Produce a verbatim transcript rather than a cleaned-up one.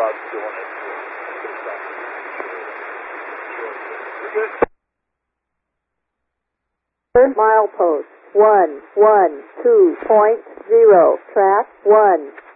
job doing it. You're good. Third milepost one one two point zero. Track one.